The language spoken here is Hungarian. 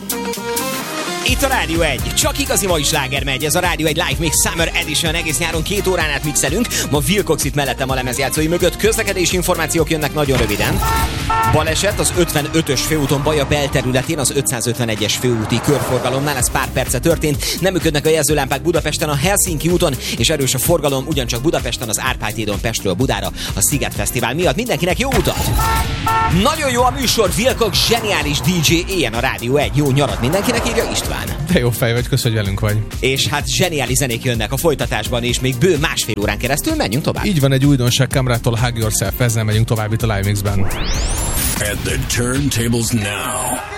Itt a Rádió 1. Csak igazi mai sláger megy. Ez a Rádió 1 Live Mix Summer Edition. Egész nyáron 2 órán át mixelünk. Ma Wilcox itt mellettem a lemezjátszói mögött. Közlekedési információk jönnek nagyon röviden. Baleset az 55-ös főúton Baja belterületén, az 551-es főúti körforgalomnál. Ez pár perce történt. Nem működnek a jelzőlámpák Budapesten a Helsinki úton, és erős a forgalom ugyancsak Budapesten az Árpád hídon Pestről Budára a Sziget Fesztivál miatt. Mindenkinek jó utat! Nagyon jó a műsor, Wilcox zseniális DJ, ilyen a Rádió 1. Jó nyarat mindenkinek, írja István. De jó fej vagy, kösz, hogy velünk vagy. És hát zseniális zenék jönnek a folytatásban, és még bő másfél órán keresztül menjünk tovább. Így van, egy újdonság Kamrától, Hug Yourself, ezzel megyünk tovább itt a Live Mixben. At the turntables now,